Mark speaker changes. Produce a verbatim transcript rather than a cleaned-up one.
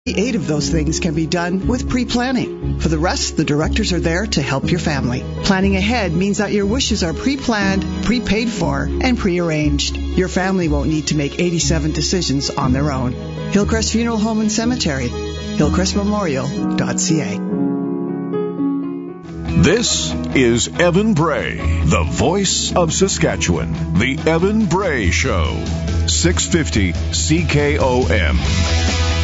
Speaker 1: Eight of those things can be done with pre-planning. For the rest, the directors are there to help your family. Planning ahead means that your wishes are pre-planned, pre-paid for, and pre-arranged. Your family won't need to make eighty-seven decisions on their own. Hillcrest Funeral Home and Cemetery, hillcrest memorial dot c a.
Speaker 2: This is Evan Bray, the voice of Saskatchewan. The Evan Bray Show. six fifty C K O M.